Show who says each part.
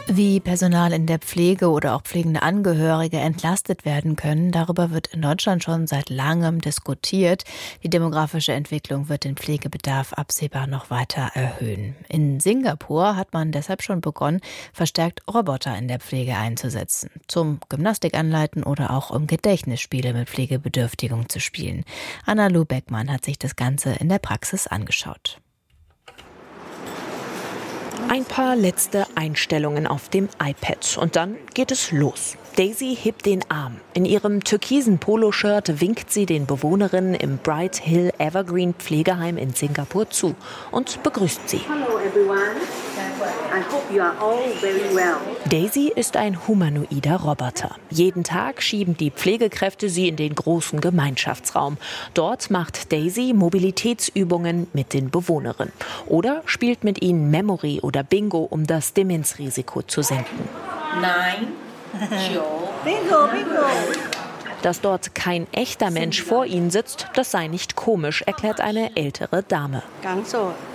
Speaker 1: Wie Personal in der Pflege oder auch pflegende Angehörige entlastet werden können, darüber wird in Deutschland schon seit langem diskutiert. Die demografische Entwicklung wird den Pflegebedarf absehbar noch weiter erhöhen. In Singapur hat man deshalb schon begonnen, verstärkt Roboter in der Pflege einzusetzen, zum Gymnastik anleiten oder auch um Gedächtnisspiele mit Pflegebedürftigung zu spielen. Anna-Lu Beckmann hat sich das Ganze in der Praxis angeschaut.
Speaker 2: Ein paar letzte Einstellungen auf dem iPad und dann geht es los. Daisy hebt den Arm. In ihrem türkisen Poloshirt winkt sie den Bewohnerinnen im Bright Hill Evergreen Pflegeheim in Singapur zu und begrüßt sie.
Speaker 3: Hello everyone. I hope you are all very well.
Speaker 2: Daisy ist ein humanoider Roboter. Jeden Tag schieben die Pflegekräfte sie in den großen Gemeinschaftsraum. Dort macht Daisy Mobilitätsübungen mit den Bewohnerinnen oder spielt mit ihnen Memory oder Bingo, um das Demenzrisiko zu senken.
Speaker 3: Nein. Bingo, bingo.
Speaker 2: Dass dort kein echter Mensch vor ihnen sitzt, das sei nicht komisch, erklärt eine ältere Dame.